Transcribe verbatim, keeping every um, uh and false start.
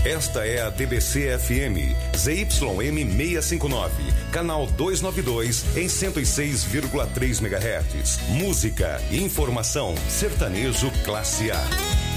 Esta é a T B C F M, Z Y M seiscentos e cinquenta e nove, canal duzentos e noventa e dois, em cento e seis vírgula três megahertz. Música, informação, sertanejo classe A.